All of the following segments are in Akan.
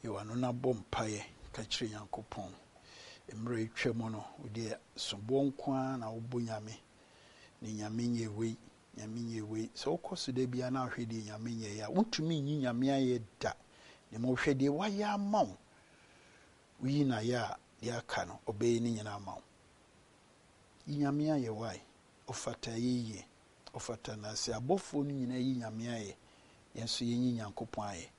wano na bom paye ka kire Nyankopɔn emre twam no odi sobo nko na wo nyame ni nyame nyewe so okoso de bia na ahwede nyame nye ya wontumi nyi nyame aye da ne mo hwede waya amaw wi na ya dia ka no obey ni nyina amaw nyame aye wai ofata yeye ofata na se abofo ni nyina yi nyame aye yenso yenyi Nyankopɔn aye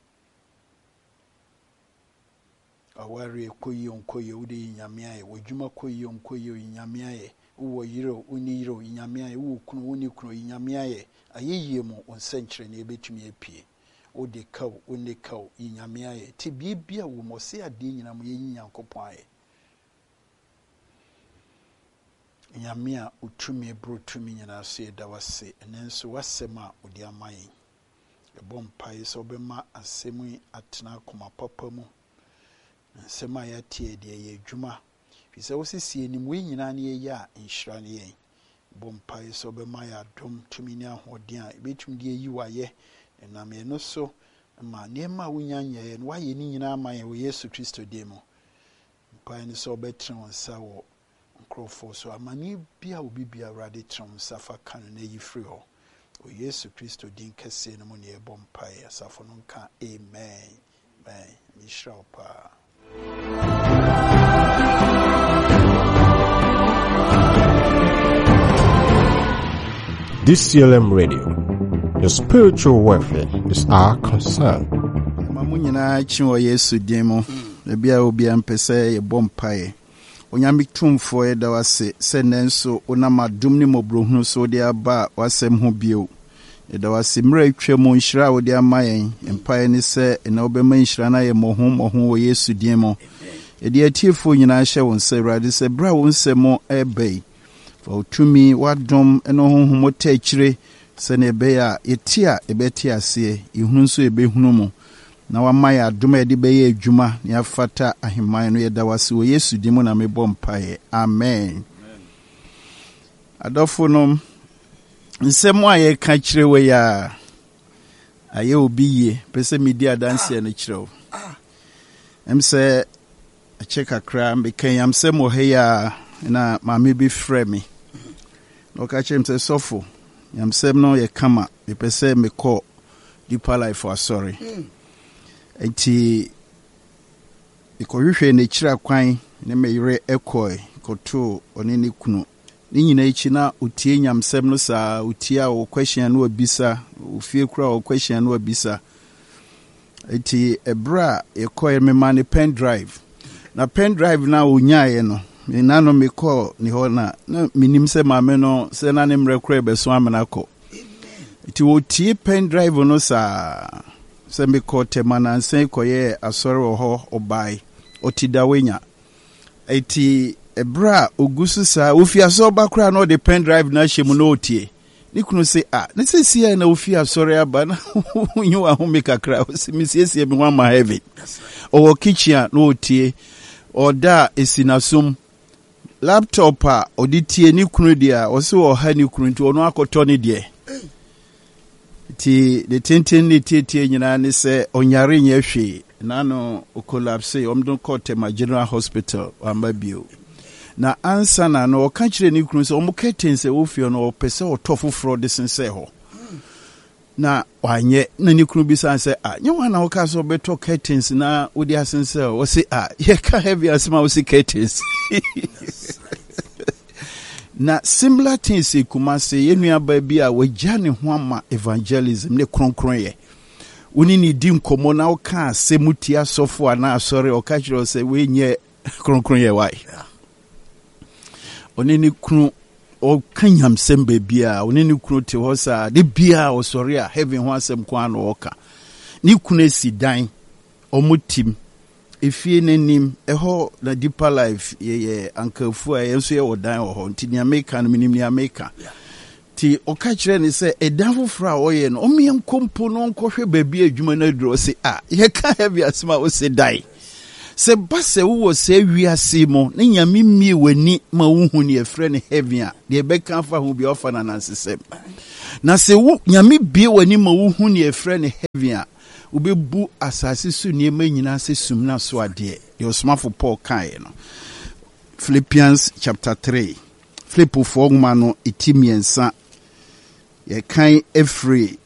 aware koyi udi nyame aye wodwuma koyi nyame aye wo yiro uni yiro nyame aye wo kunu uni kunu nyame aye ayeye mu onsenkyere na ebetumi apie odi kaw uni kaw nyame aye ti bibia wo mose ade nyina mu yenyi Nyankopɔn aye nyame a utumi brotumi nyina so eda wase enenso wasema odi amaye ebom pai so bema asemu atena koma papa mu nsema ya tie de ye dwuma fi se wosisi enim we nyina na ye ya nhira ne ye bom pai so bema ya dom tumi ne ahoden a ebetum de yi waye enam ye no so ma ne ma wunyanya ye no waye ni nyina amaye wo Yesu Kristo de mu pai ne so betre wonsa wo nkrofo so amani bia obi bia rade trom safa kan na yi free ho o Yesu Kristo din kese no mu ne e bom pai asafo no nka amen amen mishra pa. DCLM Radio, your spiritual welfare is our concern. Mamunyina chiwo Yesu demo bia obi ampese ye bompae onyame tumfo e da wase senenso onamadum ni mobrohunu so de aba wasem ho bio e da wase mra twam nhira wo de amayen empae ni se na obema nhira na ye mohom wo Yesu demo e de atiefo nyina hye won se rade se bra won se mo ebei fa utumi wadom eno honhom takire se ne be ya etia ebeti ase ihunu so ebehunu mo na wamaya aduma de be ye adwuma ne afata aheman no ye da wase wo Yesu dimo na mebɔ mpae amen adofo no nsɛm a ye ka kire we ya aye obi ye pese media dance no kire wo sɛ acheka kra mbeka yam sɛ mo he ya na mame bi frɛ me no ka chem sɛ sofo yam sɛ no ye kama me pese me call Deeper Life for sorry enti ikohwehwe ne kira kwan ne meyire ekoi koto oni ne kunu ni nyina ichi na utie nyamsem no saa utia o question no abisa ufie kura o question no abisa enti ebra ekoi me man pen drive na pen drive na onyae no me nano me call ni ho na minim se mame no se na ne mrekura beso amena ko enti utie pen drive no saa se me call temana nsen koye asore ho obai otidawenya enti ebra ogusu sa ofia so bakra no the pen drive na hye mu no otie ni kunu se ne se sia na ofia sore aba na nyu wa ho make akra se misiesie bi wan ma heaven o kitchen no otie oda esinasum laptop a oditie ni kunu dia o se o ha ni kunu nti ono akoto ni de ti de tenten ni tietie nyina ne se onyare nya hwe na no o collapse omdo Kotema General Hospital amba bio na ansa na no ka kire ni kunu se omo curtains wo fie no pese otofo fro de sense ho na wanye na ni kunu bi san se nye wana wo ka so beto curtains na wo di asense wo se ye ka heavy asma wo se curtains na similar things kuma se yenua ba bi a wagya ne ho ama evangelism ne kronkron ye woni ni di nkomo na wo ka se mutia sofo ana asore o ka kire se we nye kronkron ye wai onini kunu o kanyam sembe bia onini kunu te ho sa de bia o sori a heaven ho asem kwa no oka ni kunu esidan omutim efie nanim eho na Deeper Life ye ankafu a yenso ye odan ho nti ni America no minim ni America ti o ka kire ni se edan foforo a oye no o mien kompo no nkohwe baabi adwuma na duro se ye ka heavy asma o se dai se base wo se wiase mo ne nyame mie wani ma wuhu ne efre ne heaven a de beka fa ho bi ofa na nansesem Na se wo nyame bie wani ma wo hu ne efre ne heaven a ubebu asase so niema nyina se sumna so ade your smafo Paul kai no Philippians chapter 3 Philippo 4 no etimiensa ye kan efre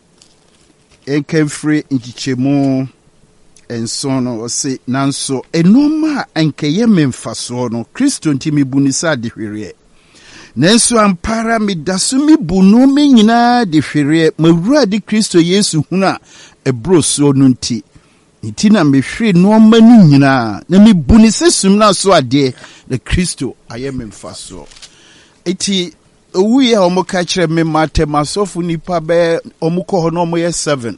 nchichemu enso no o se nanso enoma ankeye memfaso no Kristo ntimi bunisa de hwere nanso ampara midaso mi bunu me nyina de hwere mawura de Kristo Yesu huna ebroso no nti na mehwe no manu nyina na mi bunisa sumna so ade de Kristo ayememfaso eti owuye omuka kire me matemasofu nipa be omuko ho no moye 7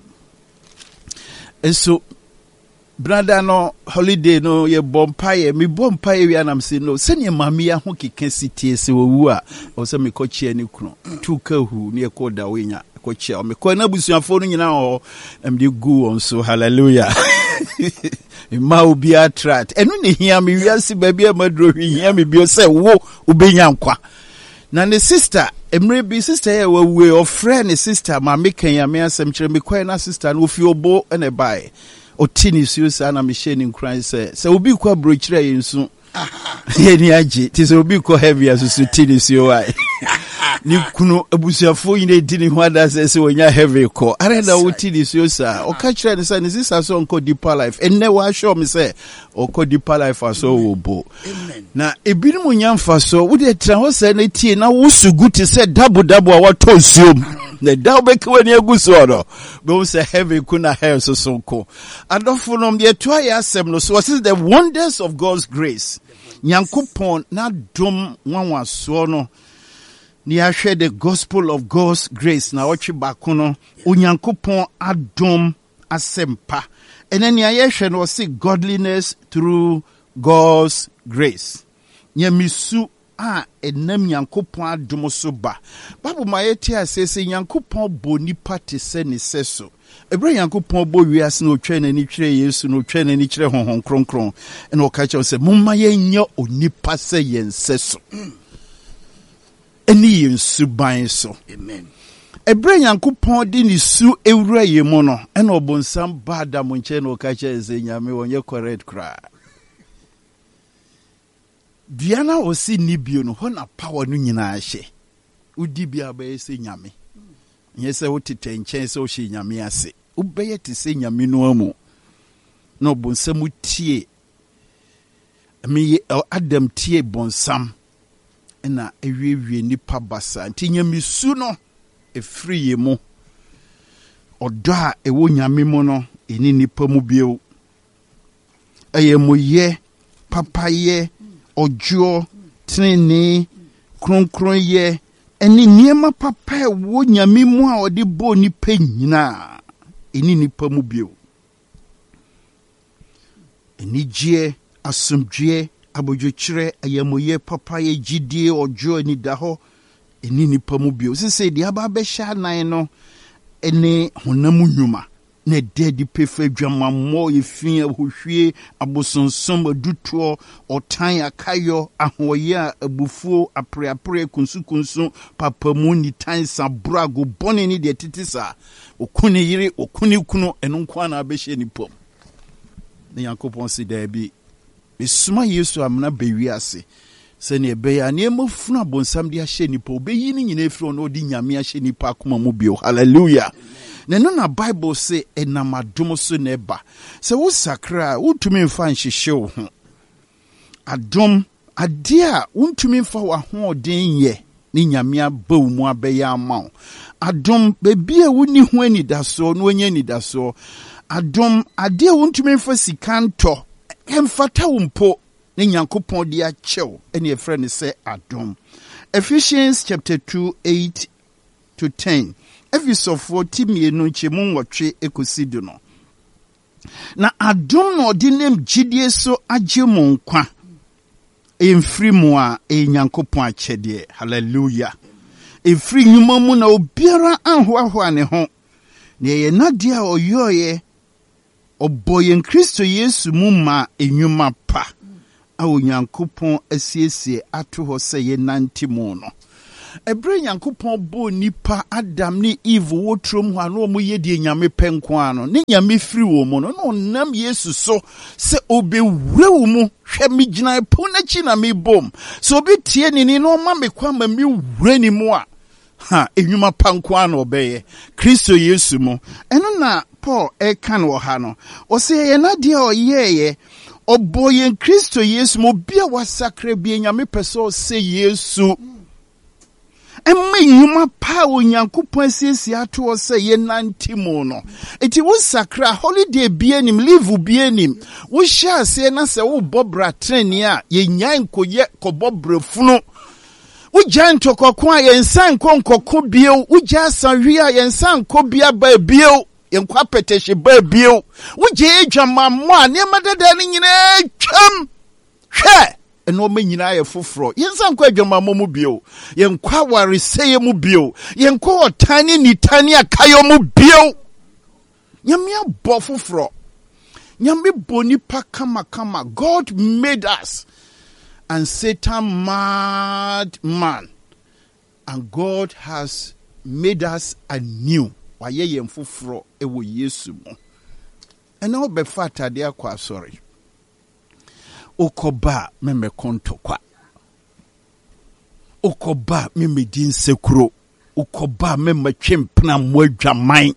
eso brother no holiday no ye bompaye mi bompaye wi anam se no se ne mami ya ho keka sitie se owu a o se me kochie ni kunu tuka hu ne koda wenya kochie o me ko na busuafo no nyina o mde gu on so hallelujah ma obi attract enu ne hia me wiase ba bia madro hia me bio se wo ubenya nkwa na ne sister emre bi sister ye we of friend ne sister ma mekan ya me asem kire me kwai na sister no ofi obo ene bai otini susa na me she ni nkran se obi kwa brochire yensu ye ni age ti se obi kwa heavy asusu tini su ai ni kunu abusuafo yine dini ho ada se wonya heavy ko arena wotini susa o ka kire ne se ne sister so nko deeper life enne wa show me se o ko deeper life aso obo na ebinim nyamfa so wo de tra ho se na tie na wo sugu ti se dabo a wato nsuom na dawo bekwe ni aguso no be say heavy kuna hair so sonko adofo no de to ayasem no so what is the wonders of God's grace nyankopon na dom nwanwaso no ni ahwe the gospel of God's grace na otwe bako no onyankopon adom asempa enen ya yehwe no say godliness through God's grace nyamisu a enam nyankopon adom so ba Bible ma yeti asese nyankopon bo nipa te se ne seso ebre nyankopon bo wiase no otwe na ni twere Yesu no otwe na ni kyere honhon kronkron ene o ka kye se momma yenya onipa se yenseso eni yensu ban so amen ebre nyankopon di ni su ewura yemu no ene obonsam ba da mo nche na o ka kye se nyame wonye correct kra Diana osi nibio no ho na power no nyina hye udi bia ba se nyame nyese wotete nchen se o hye nyame ase ubeye te se nyame no amu no bonsam tie mi Adam tie bonsam na ewie nipa basa nti nyame su no efri yemu odo a ewo nyame mu no eni nipa mu bio ayemoye papaye ojo trene kronkron ye eni niema papa wo nyame mu a ode bo nipa nyina eni nipa mu bio eni gie asomdwe abodwokyere ayamoye papa ye gidie ojo ni daho eni nipa mu bio sese dia ba be sha nan no eni honamu nyuma na dedi pefe dwamammo yefin ahohwie abosonsom adutuo otan akayo ahoye abufuo apreapre kunsu papamu ni tan sabrago bone ni de titisa okuni yire okuni kunu eno nkwa na abehye ni pom na yakopon si da bi mesuma Yesu amna bewiase se ne be ya ne mafunu abonsam de ahye ni po beyi ni nyina efiro no odi nyame ahye ni pa akoma mu bio hallelujah na Bible say enamadom so neba se wo sakra wutumi mfa nhihye wo ho adom ade a wutumi mfa wa ho odin ye ni nyame aba wo mu abeya ama adom bebi a woni ho anidaso no onye anidaso adom ade a wutumi mfa sikanto emfata wo mpo ni nyankopon dia chew ene efre ne se adom Ephesians chapter 2:8 to 10 Efisofo timienu nchemu wotwe ekosidu no na adom no odinem gidie so agye mo nkwa emfiri mu a enyankopon akyede hallelujah efiri nyuma mu na obiara anhoahoa ne ho na ye nadia oyoye oboyen Kristo Yesu mu ma enyuma pa a onyankopon asiesie ato ho se ye nantimo no Ebre Nyankopɔn bo nipa Adam ni Eve wo trom ho ano mo ye die nyame penko ano ne nyame firi wo mo no no nam Yesu so se obewure wo mu hwe me gina po na chi na me bom so obi tie ni no ma me kwa ma me wure ni mu a ha enwuma panko ano obeye Kristo Yesu mu eno na Paul kan wo ha no o se ye na de o yeye oboye Kristo Yesu mo bia wasakra bia nyame peso se Yesu Emma yuma pa Onyankopɔn asiesie ato se ye nantimo no. Eti wo sakra holiday bia nim leave bia nim. Wo hia se na se wo bobra treni a ye nyan koye kobobra funu. Wo gyan tokoko a ye nsan konkoko bio. Wo gya sanwi a ye nsan ko bia ba bio. Ye nkwa petehye ba bio. Wo gye adwamammo a ne madada ne nyina twam. Hwɛ eno me nyina ye foforo yensa nkwa adwamammo mu bio yenkwa wareseye mu bio yenkwa otani ni tani akayo mu bio nyame abo foforo nyame boni pa kama God made us and Satan mad man and God has made us anew waye yen foforo ewo Yesu mu ena obefa atade akwa sorry Okoba meme kontokwa. Okoba meme din sekuro. Okoba meme chempna mwadwaman.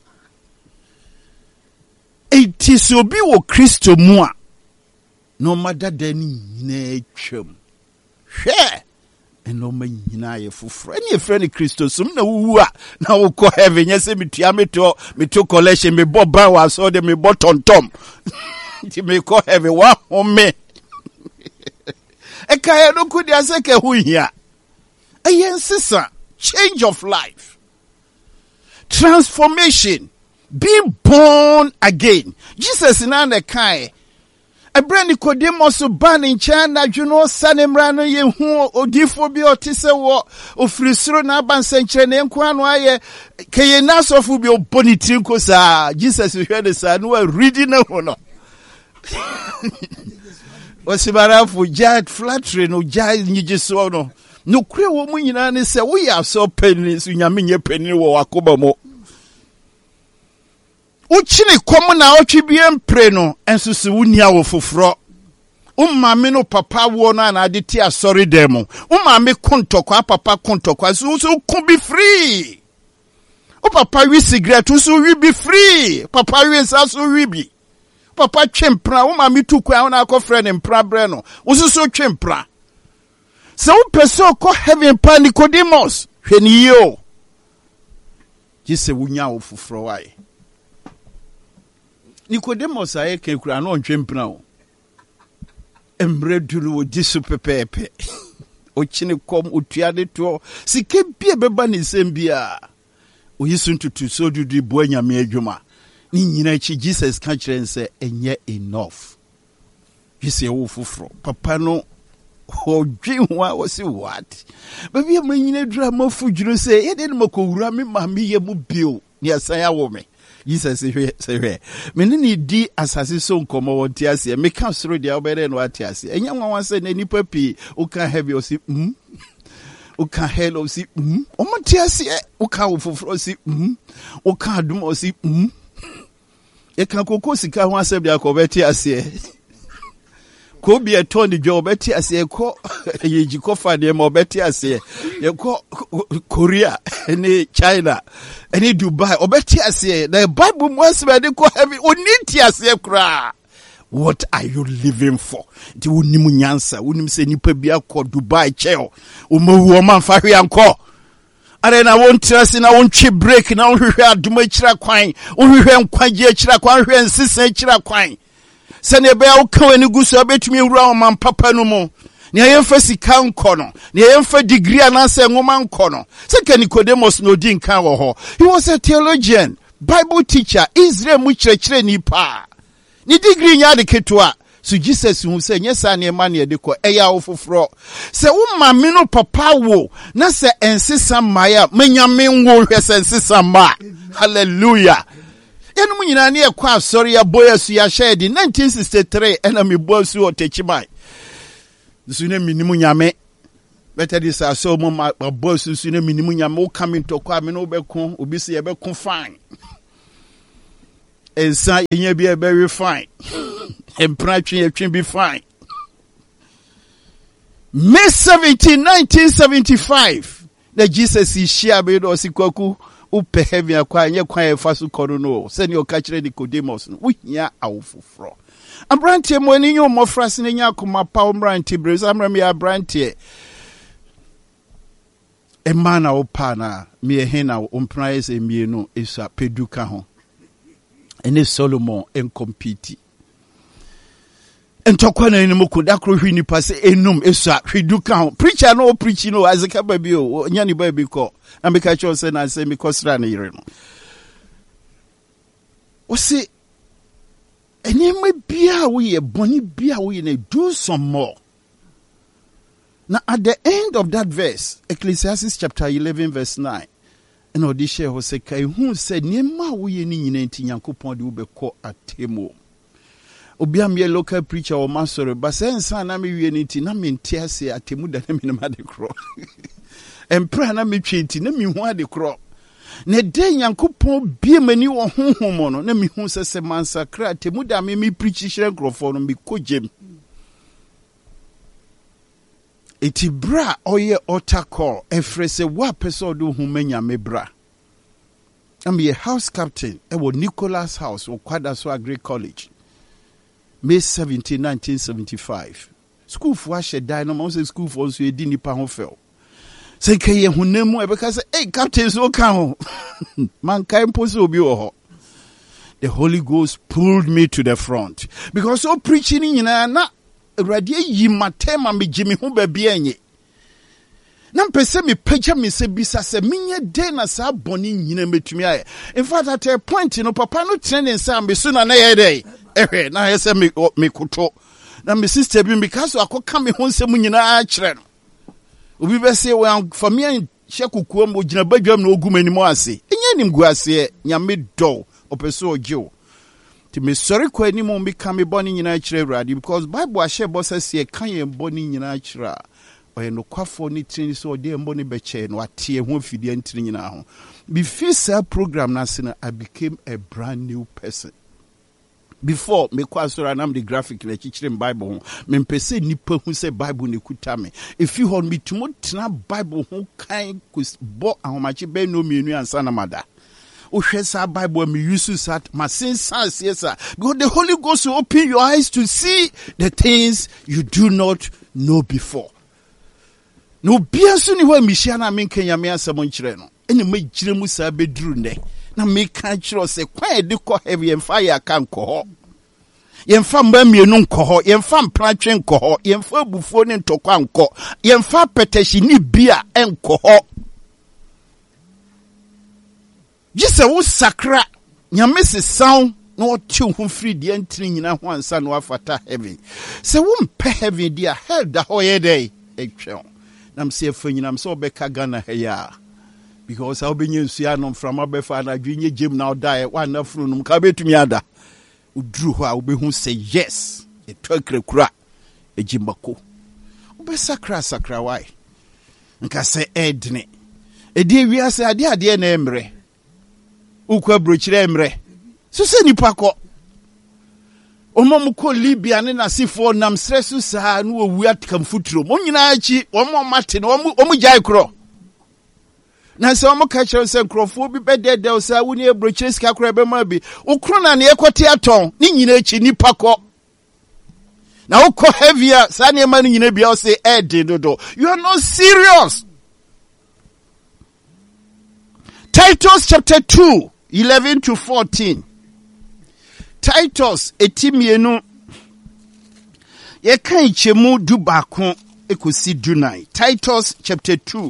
Eti so bi wo Kristo mu a no madada ni nyina atwam. Hwe eno ma nyina ye foforo. Eni e frɛ ne Kristo sum na wuwu a na wo kɔ heaven yese metua meto collection me bɔ ba wa so de me bɔ tontom. Ti me kɔ heaven wa home. Ekaya no kudi aseke hu hia. Eyensisa change of life. Transformation. Being born again. Jesus na ne kai. Ebre Nicodemus ban in China juno sanemra no ye hu odifo bi otise wo ofrisuro na abansenkyere ne nko anu aye keye nasofu bi oboniti nko sa Jesus hwe de sa no reading na ho no. Osibarafu jad flattery no jad nyigiso no no kure wo mu nyina ne se wo ya so penni so nyame nye penni wo wakoba mo uchini kom na otwe biem pre no enso se wunia wo foforo ummame no papa wo no na ade ti asori dem ummame kontokwa papa kontokwa so ko be free o papa wi cigarette so wi be free papa wi sa so wi bi Papa chempra wo ma mitu kwa na akofre ne mpra bre no wo so chempra se wo peso ko heaven pa Nicodemus hweni yo gise wunya wo foforo wae Nicodemus aye kekura no ntwempra wo emredu no disu pepepe o chine kom otuade to sike bia beba ne sembia o yisu tutu so dudu bo anyame adwuma ni nyina chi Jesus ka kire nse enye enough gise wo foforo papa no odwi ho a wo si what baby am nyina dura mafudwuro se ye de no makowura me ma me ye mu bio ni asan ya wo me Jesus se me ni di asase so nkomo won ti ase me ka soro dia obere no ati ase enya nwanwa se na nipa pi o ka heavy o si o ka hello si o mo ti ase o ka wo foforo si o ka dum o si e kan koko sika ho asem dia ko beti ase ko bi eto ni jo beti ase ko yeji ko fa de mo beti ase ye ko Korea ni China ni Dubai obeti ase the Bible must be de ko heavy oniti ase kra. What are you living for? Ti wonimu nyansa wonim se nipa bi akọ Dubai cheo o mawu o man fa hwe anko are na won trase na won twi break na won hwehwe adoma kira kwan won hwehwe nkwaje kira kwan hwehwe nsisa kira kwan se ne be a kan ani guso betumi wura o man papa no mu ne ayemfa sika nko no ne ayemfa degree anase ngoma nko no se ka Nicodemus no din kan wo ho. He was a theologian, Bible teacher, Israel mu kire ni pa ni degree nya de ketua. So Jesus who say nyesa na ema na de ko eya wo foforo se wo mame no papa wo na se ensesa maya manyame nwo hwe se ensesa ma. Hallelujah. Enu nyina na ekwa asori ya boya su ya shedi 1963 ena me bosu otechibai su ne minimu nyame better this are so my boss who's in a minimum. I'm coming to come in over con, obviously, a bit fine. And say, you be a very fine. And practically, it can be fine. May 17, 1975, the Jesus is share bed or Sikoku, upe heavy acquire, your quiet fasu corono, send your catcher Nicodemus, we ya out for. I'm branty when you more frasing in Yakuma power branty, Brazamia branty. A man or pana, me a hen or prize a mieno is a peduca home. And a Solomon and compete. And talkwana in Mokudakro Hini pass enum esa Hiduka. Preacher no preaching no as a cababio, Yanni baby call. And because you say, I say, because Rani. What's it? And you may be away a bonny be away and do some more. Now, at the end of that verse, Ecclesiastes chapter 11, verse 9, and Odisha Hoseka, who said, Nema we in Yankupon do be called at Temo. Obiam ye local preacher or master, but saying, son, I mean, unity, I mean, Tiasi at Temu than him in a mad crow. And pray, I mean, cheating, I mean, why the crop. Ne day Yankupon be many or home, no me who says a man sacred, Temuda me preach Shankrofon and be kojim. Iti bra oye otakor efrese wa peso do humenya mebra. I'm a house captain ewo Nicholas House or Kwadaso Agri College. May 17, 1975. School for she dynamo say school for so edi nipa ho fel. Say keye hunemu e because hey captain so kan ho. Man kai mposo obi wo ho. The Holy Ghost pulled me to the front because so preaching na Radia yi matema me Jimmy hu baby enye. Na mpese me pagya me se bisa se menye den na sa boni nyina metumi aye. In fact at a point no papa no training say me so na ye dey. Na ye say me koto. Na me sister bi because akoka me ho nsem nyina a kire no. Obi be say we for me hye kokuo mo gina badwam na ogum animo ase. Enye nim gu ase nyame do opeso ogyo. Me sorry kwa ni mo mbika me boni nyina kire awurade because Bible ahye bo sese kan ye boni nyina kire oye no kwafo ni tini so de mboni beche no atie ho fidie ntini nyina ho before program na se I became a brand new person. Before me kwasora na the graphic na kikire Bible ho me mpese nipa hu se Bible ne kuta me if you hold me to mo tena Bible ho kan bo ahomache be no mienu ansa na mada. Ushesa Bible me use that my sins yes because the Holy Ghost will open your eyes to see the things you do not know before. No biasu ni wa mishia na menka nyame asemo nkire no ene magire mu sa beduru ne na meka kire se kwa de ko heavy and fire kan ko ho yemfa mba mienu nko ho yemfa mpratwe nko ho yemfa bufuo ne ntokwa nko yemfa peteshi ni bia enko ho. Jise wo sakra nyame se sound no tu hu free de ntiri nyina ho ansa no afata heaven se wo mpe heaven dia hell da ho ye dey etwe nam se afanyina am so obeka Ghana heya because how be nsuya no from abefa na dwinye gem na odai one na fru num ka betumi ada udru ho a obehu say yes etwa krakura ejimbako obe sakra why nka se edne edi wiase ade na emre ukwa brochire emre so se nipa ko omom ko Libya ne nasifo nam stresu sa no owu atkam futuro mo nyina achi omom mate no omu jai kro na se omo ka kire se krofo bi bedede o sa woni brochire ska kro be ma bi ukro na ne ekote aton ni nyina achi nipa ko na ukọ heavier sa ne ma ni nyina bia o se dodo you are not serious. Titus chapter 2 11 to 14. Titus etimienu ye kan chemu du bakon ekosi dunai. Titus chapter 2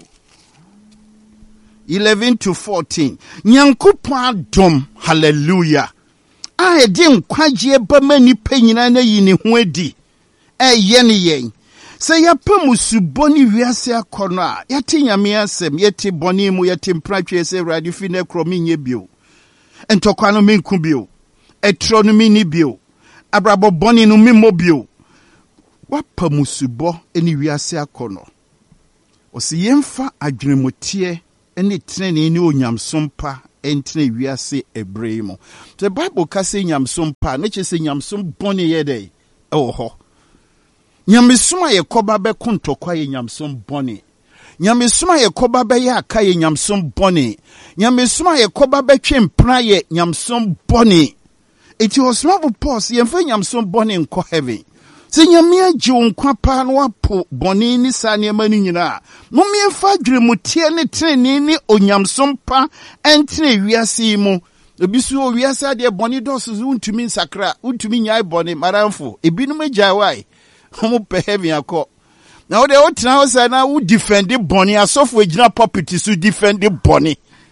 11 to 14. Nyankopon adom hallelujah. A edi nkwaje ba mani panyina na yi ne ho adi. Eye ne yen. Se ya pamusu boni wiase akono a yati nyame asem yeti boni mu yeti mpratwe se radio fi ne kromi nye bio. Entokwa no menku bio. Etro no mini bio. Abrabo boni no mimo bio. Wa pamusu bo eni wiase akono. Osi yemfa adwenemotie ene trene ne onyamsompa entene wiase ebremo. The Bible ka say nyamsompa, ne che say nyamsom bone ye dey. Ho. Nyamesoma ye koba be kontokwa ye nyamsom bone. Nyamesoma ye koba be ya aka ye nyamsom bone. Nyamesoma ye koba be twempra ye nyamsom bone. Eti osma bu pause yemfa nyamsom bone nko heaven. Se nyamia ji nkwa pa no apo bone ni sa ne mani nyina. Mo miemfa dweremutie ne trene ni onyamsom pa entene wiase mu. Ebisu o wiase ade bone dosu untumi nsakra, untumi nyai bone maramfo. Ebinum agya wai. Homo pe heaven akọ. Na wo de o tena ho say na wo defend bone asofo agina property so defend bone.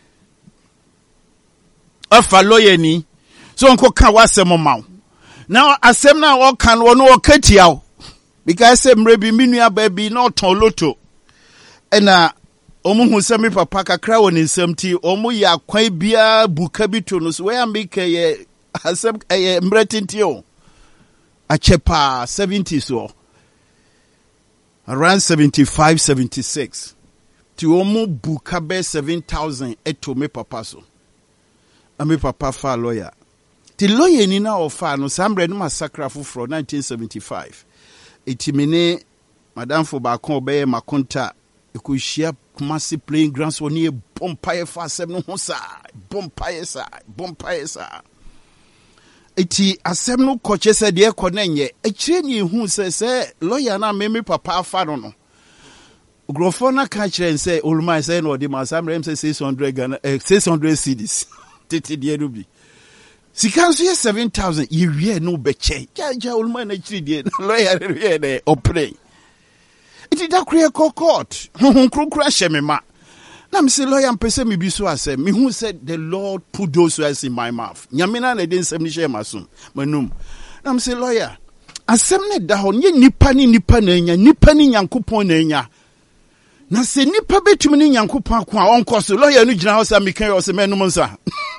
Afa lawyer ni. So nko ka wasem maw. Now asem na wo kan wo no katia. Because say mrebi minua baby na ton loto. Ena omuhu se me papa kakra woni nsam ti omu ya kwan bia buka bi to no so we ambike ye asem mretinti o. Achepa 70 so. Around 75, 76. Ti omu buka be 7,000 eto me papa so. Ame papa fa lawyer. Ti lawyer ni na ofa no sambre no masakra fufro 1975. Eti mene madam fo ba kon be makonta ekuhia Kumasi playing grounds woni bompaye fa asem no ho sa bompaye sa. Eti asem no koche se de ekonenye ekire ni hu se lawyer na me papa afa no. Grofo na ka kire se oluma se no de masamre se 600 cedis. Tete de rubi. Sikanso ye 7,000 ye wie no beche. Ja oluma na kire de lawyer wie de opre. Iti da kure court. Hunkru shemema. Na me say lawyer mpese me bi so asem. Me who said the Lord put those words in my mouth. Nyamina na den sem ni share masum. Manum. Na me say lawyer. Asem ne da ho nye nipa na enya, nipa ni Nyankopon na enya. Na se nipa betumi ni Nyankopon akwa onko so lawyer no gina ho sa me kan yo se menum nsa.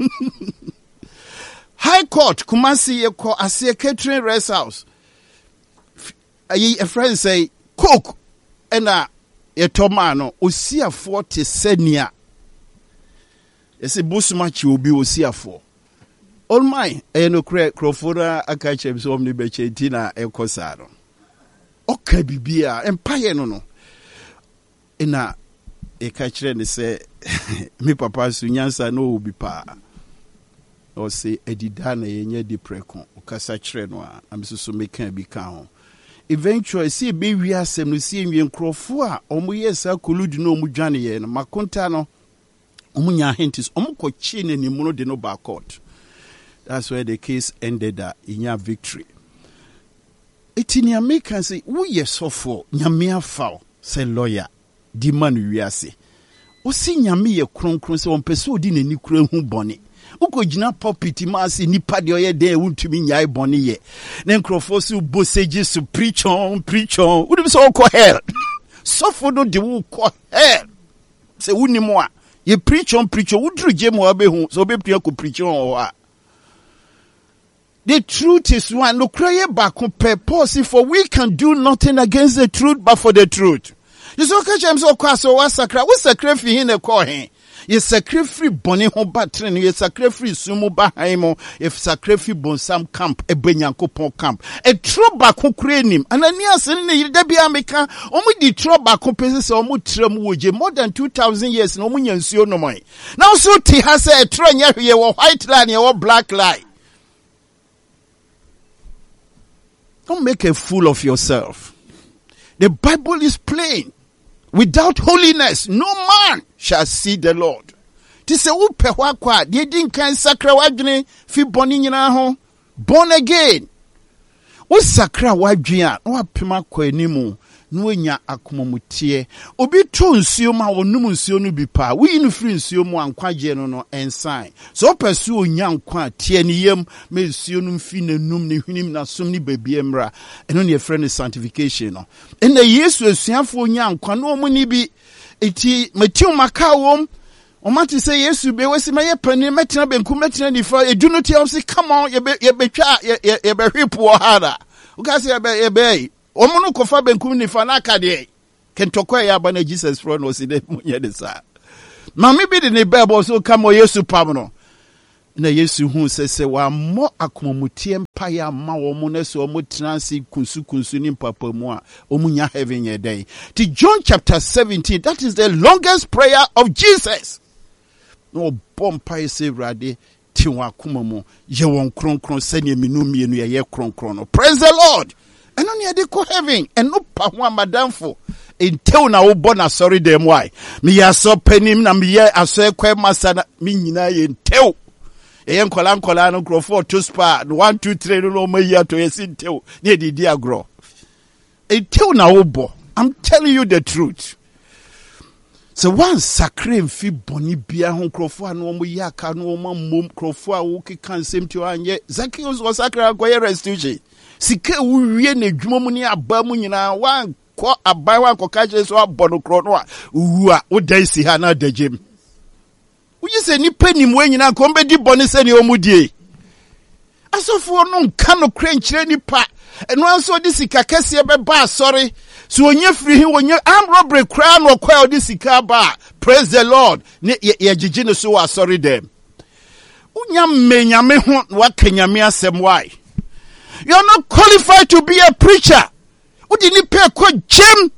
High Court Kumasi ye ko ase catering rest house. A friend say cook ena yetomano osiafo te senia ese busuma chi obi osiafo all my eno krofora aka chem so omni beche tina ekosaro oka bibia empire no ena eka kire ne se mi papa su nyansa no obi pa o se edida na yenye di preko okasa kire no a amsusu meka bi ka ho. Eventually, see be we are some no see me crofua, omuyesa kuludu no mujani ye no makonta no omunya hintis omko chin ni muno de no back court. That's where the case ended in your victory. Etinia make can say wo ye sofo nyame afa say lawyer di man wiase. O si nyame ye kronkron se on pese odi nani kura hu bone. Uko jina popiti masi nipa de oye de wuntumi nyai bone ye na nkrofo so boseji so preach on wudi so ko hell so for no de wo ko hell se wuni mo a ye preach on wudru je mo abehu so be pia ko preach on o a. The truth is one no cry back purpose for we can do nothing against the truth but for the truth. You so catch am so kwa so wa sakra fi hin e ko hen. Ye sacrifice boni ho batren ye sacrifice sumu ba haimo if sacrifice bonsam camp e benyankopon camp e troba kokure nim ananias ne da bia meka omu di troba ko pese se omu tram woje more than 2000 years no omu nyansuo no moy now so ti ha se e tro nya hwe wo white line ye wo black line. Don't make a fool of yourself. The Bible is plain. Without holiness, no man shall see the Lord. Tise upe wakwa, die din kan sakra wadwene fi boni nyina ho. Born again. O sakra wadwene no apema kwa animu no nya akomomutie. Obi to nsuo ma wonum nsuo no bi pa. Wi no free nsuo mu ankwaje no ensign. So pesu onya nkwa tie ne yam me nsuo no mfi nanum ne hwinim na som ne babie mra. Eno ne friend sanctification no. Ena Yesu asuafo onya nkwa no mu ni bi eti matiu makawom omati say Yesu be wesi ma ye pani metina benku metina nifa eduno ti am say come on ye betwa ye be hwepo hara. Uka say ye be omo no kofa benku nifa na aka de Kentokwa ya ba na Jesus fro no si de munye de sa. Mami bi de ne Bible so come Yesu pam no. Na Yesu hu se wa mo akomomutie mpa ya ma wo mo na so mo transi kunsu ni papa mu a omunya heaven ye day. To John chapter 17, that is the longest prayer of Jesus. No bompa se rade ti wa akomomu ye won kronkron se ne minu mienu ye kronkron no. Praise the Lord. And on de ko heaven and no pa ho amadamfo until na wo bona sorry dem why me ya so panim na me ye aso ekwa masa na me nyina ye ntew e nkola no grofo to spa 1 2 3 no ma yi ato ye sintew ne didi agro until na wo bo. I'm telling you the truth. So one sacred fi boni bia ho grofo anu mo yi aka no mo mom grofo a wo keka nsem ti anye Zacchaeus was sacred akoye restitution sika wo wie na dwuma mu ni aba mu nyina wan ko abai wan ko ka je so abono kro no a wu a wo dan si ha na dagem wo yi se ni panim we nyina ko mbedi boni se ni omudie asofo no nka no kra nkyire nipa eno anso di sika kese be ba sorry so onye free hin onye am robbery kra no kwa di sika ba. Praise the Lord. Ne ye gigi no so wa sorry them unya menyame ho wa kenyame asem why you're not qualified to be a preacher. Who didn't pay kwa gem?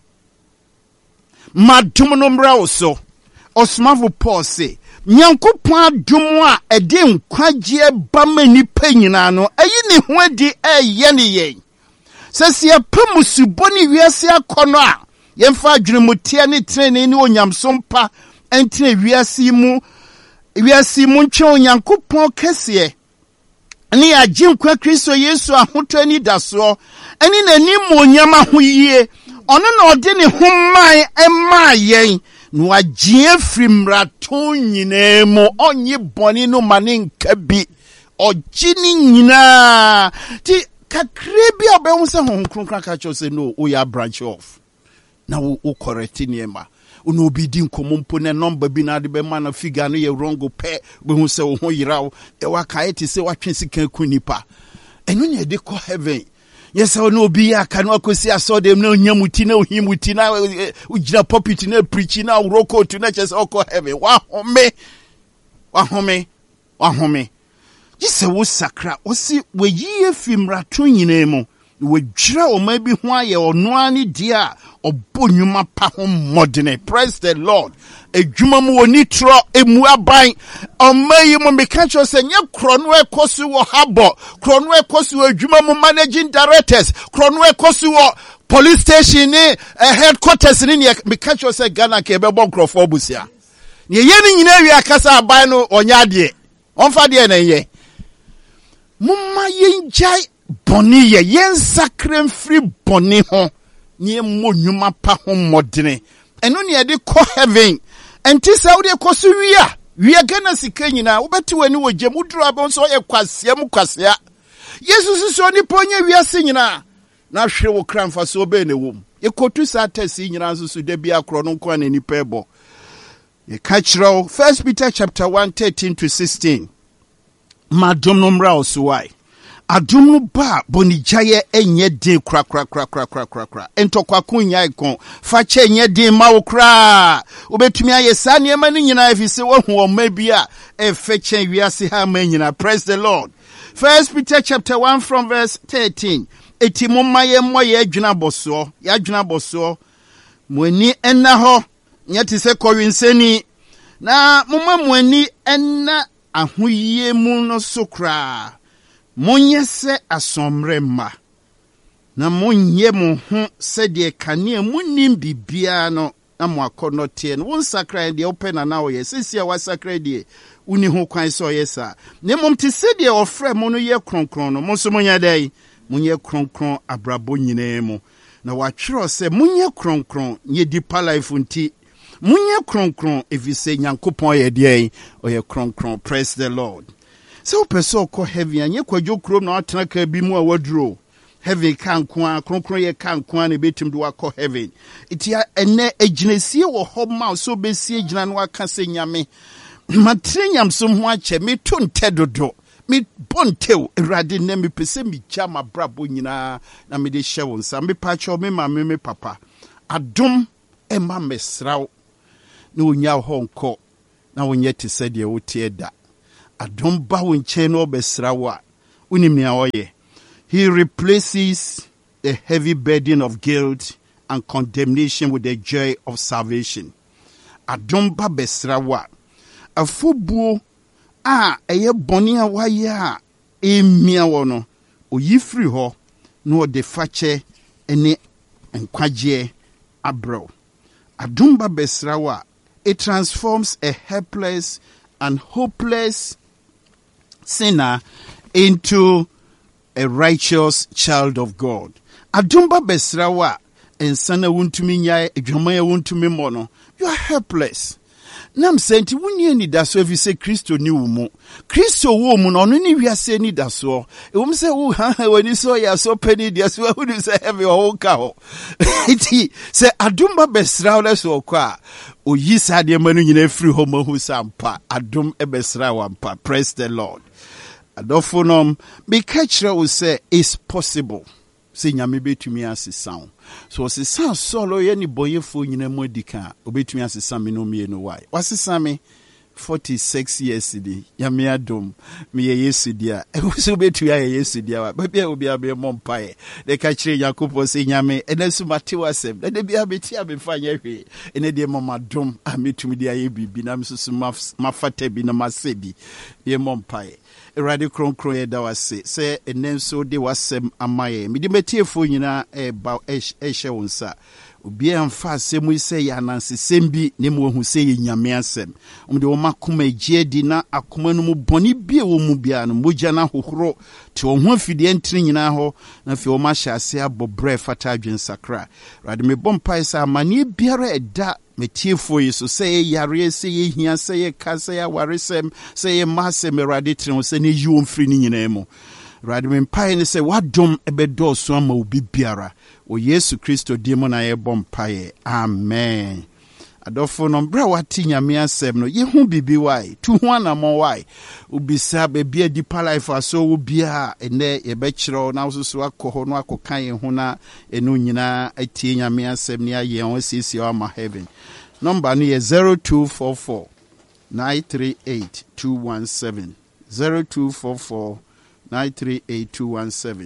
Madum no mbra oso. Osmavo Paul say, Nyankopon adum a ede nkwagye ba mani pa nyina no, ayi ne ho adi eye ne yen. Sese ya pamusuboni wiase akono a, yemfa adwenemutie ne trene ne onyamsompa entine wiase mu ntwe Onyankopon kese ni agye kwa Kristo Yesu ahoto ni daso eni nani mo nyama ho yie ono na ode ne ho man ema yen no agye frimrato nyina mu onye boni no mane nka bi ogye ni nyina ti kakre bi obehu se ho kronkran ka cho se no o ya branch off na wo correct niema uno bi di nkomompo ne number bi na de be ma na figure no ye wrong pe be hu se wo ho yirawo e wa kae ti se wa twen sika kunipa eno ne de ko heaven yes no bi ya ka no akosi aso dem na onyamuti na ohimuti na ugira pulpit na preach na roko to na chese oko heaven wa home yese wo sakra o si we yie fimrato nyina mu we dwira o ma bi ho aye ono ani dia obonyuma pa ho modene. Praise the Lord. Edwuma mu oni tro emu aban omayi mu meka cho se nye krono ekosu wo habo krono ekosu edwuma mu managing directors krono ekosu wo police station ni headquarters ni meka cho se Ghana ke be bon krofo busia ne ye ni nyina wi akasa aban no onya de onfa de na ye mumma yenjai boni ye yen sacred free boni ho ni mo nyuma pa ho modene eno ne de ko heaven enti sa wo de ko so wi Ghana sika nyina wo beti wani wo gem uduru abon so ye kwasea mu kwasea Jesus so ni ponye wi ase nyina na hwe wo kramfa so be ne wom ye kotu sa tesi nyina so de bia kro no kwa na ni pebo ye catch row 1 Peter chapter 1:13 to 16 madom no mra oswai adum no ba bonijaye enye din kra entokwa kunya ikon fa che enye din ma wo kra obetumi aye sa ne ma ni nyina afise wo hu o ma bia e fe chen wiase ha ma nyina. Praise the Lord. 1 Peter chapter 1 from verse 13 eti mommaye moye adwuna boso muani enna ho nyati se kowenseni na momma muani enna ahoyie mu no sokra monye se asomrema na monye mo ho se de kane munim bibia no na mo akono tie no won sakra de open na wo sisia wa sakra de uni ho kwan so yesa ne mom te se de ofre mo no ye kronkron no mo so monya dai munye kronkron abrabo nyina mu na wa twero se munye kronkron ye deeper life nti munye kronkron evise Nyankopon ye de oye kronkron. Praise the Lord. So person ko heaven anye kwadwo krom na atena ka bi mu a waduro heaven kan kwa kronkron ye kan kwa na betim do akọ heaven itia ene aginesie wo homa so besie agina no aka se nyame matrenyam so ho ache me to ntedodo me bontew erade na me pese me chama brabo nyina na me de hye won sa me pacho me ma me papa adom ema mesraw na onya honko na wonye te sɛ deɛ wotie da adom ba wo nkyɛn no besraw a unim nea ɔyɛ. He replaces the heavy burden of guilt and condemnation with the joy of salvation. Adom ba besraw a afobuo a ɛyɛ bɔne a wayɛ a emia wɔ no oyi firi hɔ na ɔde fakyɛ ne nkwagye abrɛw. Adom ba besraw a it transforms a helpless and hopeless sinner into a righteous child of God. Adom ba besraw a ensana wuntumi nyae adwuma ya wuntumi mmɔ no, you are helpless. Nam senti wunye ni daso efi se Kristo ni umu. Kristo wo mu no ni wiase ni daso. Ewum se wo wani so ya so peni dia so hu se heavy o ka ho. Iti se adom ba besra le so kwa. Oyi sa de manu nyina firi ho mahu sampa. Adom e besra wampa. Praise the Lord. Adofonom be catch we say it's possible. Se nyame betumi asesa. So asesa solo ye ni boyefo nyina mu adika obetumi asesa me no mie no why wasesa me 46 years di nyame adom me ye Yesu dia e so betumi ye Yesu dia wa bia obi abe mompae de ka kire Yakobɔ se nyame enasu mate wasem de bia beti abefa nya hwe ene de mamadom ametumi dia ye bibi na msusu mafata bi na masebi ye mompae Erade kronkron ye da wase se enenso de wasem amaye mede metiefo nyina ba ehye wonsa obi amfa asemu se ya nanse sembi ne mo hu se ye nyame asem omde wo makoma gie di na akoma no mu boni bie wo mu bia no mogya na hohoro te wo ho afide ntiri nyina ho na fi wo ma hyase abobre fata adwen sakra rade me bompai sa amane biara eda metiefo yi so se yare se ye hia se ye ka se ya waresem se ye masem rade tiri se ne yi wo mfiri ni nyina mu rade me mpai ne se wadom ebedo so ama obi biara o Yesu Kristo di mo na ye bompaye amen. Adofo no bra wati nyame asem no ye hu bibi wai tu hu anamo wai ubisa bebia deeper life aso wo bia ene ye be kire na so akọ no akokan ye hu na enu nyina atie nyame asem ne aye on sisi o ma heaven. Number no ye 0244 938 217 0244 938 217.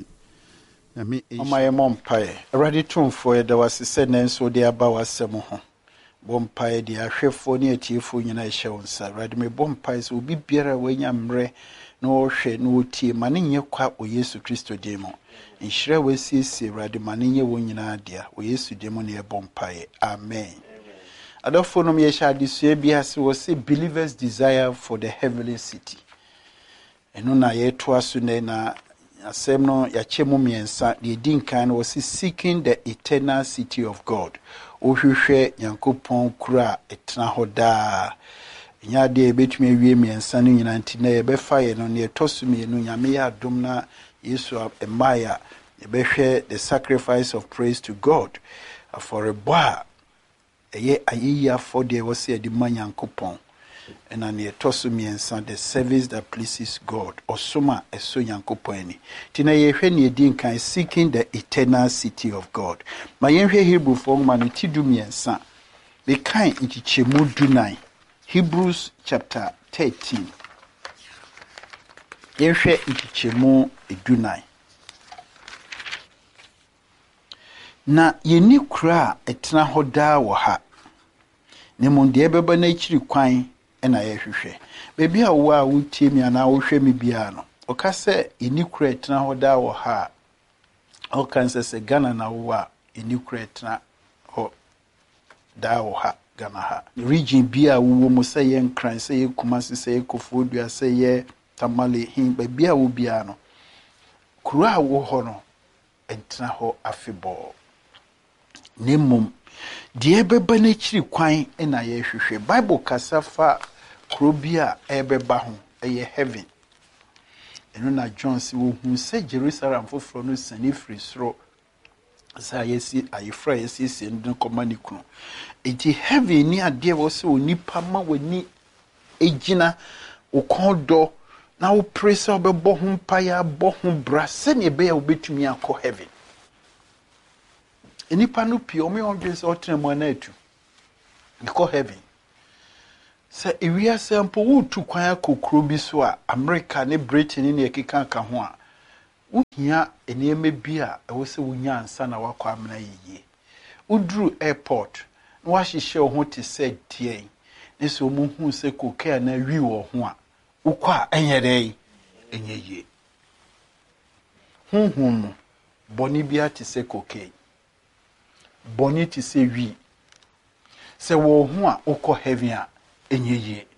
Amaye mompae ready to for the was said nenso de aba wasem ho bompae de ahwefo ne atiefo nyina ehye wonsa ready me bompae so obi biara wanya mre na wo hwe na wotie mane nye kwa o Yesu Kristo demo nhire wasiesie ready mane nye wo nyina dia o Yesu demo ne bompae amen. Adofo no me hye adesua bia se wo say believers desire for the heavenly city eno na ye to aso na asem no ya chemu miensa de dinkan was seeking the eternal city of God. Ohwehwe Nyankopɔn kura etna hoda. Nya de betumi awie miensa no nyina ntina ye befa ye no ne tosumi no nyame ya dom na Yesu emaya ye behwe the sacrifice of praise to God for a boy eye ayiya for the was ye di Nyankopɔn. And an etosumi and the service that pleases God or soma eso Nyankopɔn tina ye hwe ne din kan seeking the eternal city of God. Ma ye hwe Hebrew for man ti du miensa be kan nchichemu dunai Hebrews chapter 13 ye hwe nchichemu dunai na ye ni kura etna hoda wo ha ne monde ebeba na chiri kwan na ye hwehwe bebi a wo a wotie mi ana wo hwe mi bia no o ka se enikura etna hoda wo ha o kan se Ghana na wo a enikura etna ho da wo ha Ghana ha region bia wo mo se ye nkran se ye Kumasi se ye Kofodua se ye Tamale hin bebi a wo bia no kura wo ho no etna ho afebo nemum die beba na chiri kwan na ye hwehwe Bible kasafa krobia ebeba ho eye heaven eno na John si wo hu se Jerusalem foforo no sani free soro sa yesi ayefra yesi se ndo komani kunu enti heaven ni ade wo se onipa ma wani ejina ukodo na wo presa obebo ho pa ya bo ho bra se ne be ya obetumi akọ heaven Enipa no pie omo odwese otremu na atu. Because heaven. Say ewia sample wutu kwan akokro bi so a America ne Britain ne ekeka ka ho a wohia eneme bi a ewo se wonya ansa na wakọ amena yiye. Udru airport na wahihye ho te se die. Ne so mu hu se kokaa na wi wo ho a wokọ a enyere enye honhom boni bia te se kokaa. Boni te se wi. Se wo ho a wokọ heaven a enye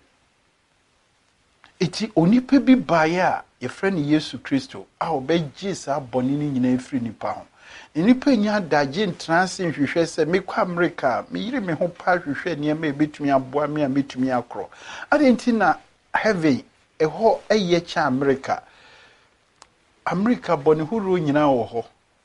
eti onipa bi bae a ye friend Yesu Kristo a obegye sa boni ni nyina efiri nipa ho. Nipa nya daje ntrance nhwehwe se mekwa America me yire me ho pa hwehwe niam e betumi aboa me a metumi akro. Adenti na heaven eho eye cha America boni huru nyina wo ho.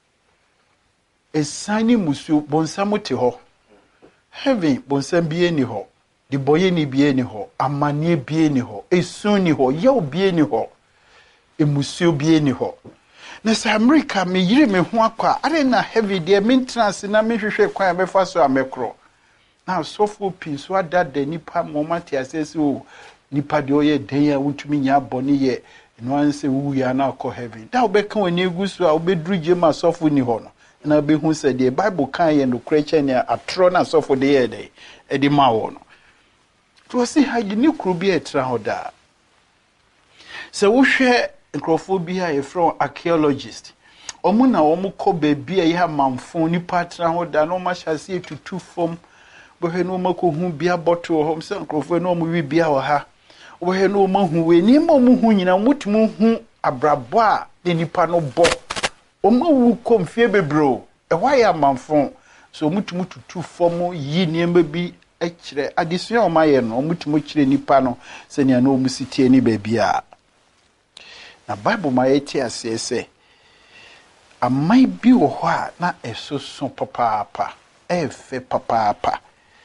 Esani musu bonsam te ho. Heaven bonsam bie ni ho. Di boye ni bie ni ho, amanie bie ni ho, esun ni ho, yaw bie ni ho, emusio bie ni ho. Na sa America me yire me ho akwa, are na heavy de maintenance na me hwehwe kwan be fa so amekro. Na sofo pin so adada nipa moment asese o nipa de oye den ya wutumi nya boni ye no anse wu ya na akọ heaven. Da obeka wani egu so a obedru jema sofo ni ho no. Na be hu se de Bible kan ye no kreche ne atro na sofo de ye de e di ma wo no. To see how you new crew be a trahoda. So we share acrophobia a from archaeologist. Omuna omuko baby a ya manfon ni patra hoda no much as see to two form. But no mako who be a bottle home son crofo no mu be our ha. We no man who we ni mo mu hu nyina mutumu hu abrabo de nipa no bo. Omo wu kom fie bebro. E why ya manfon so mutumu to two form yi niemba bi ekire adesua o maye no mutumo kire nipa no se ne no musitie ni bebia na Bible maye ti asese amai bi wo ho a na esoso papa efe papa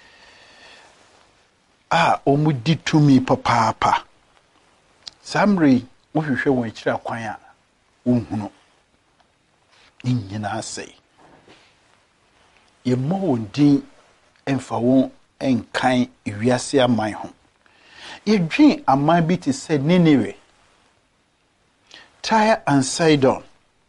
omudi tumi papa samri wo hwehwe won kire kwan a wohunu nyina asei ye mo din emfa won enkan iwiase aman ho yedwen aman bi te se Nineveh, Tyre and Sidon,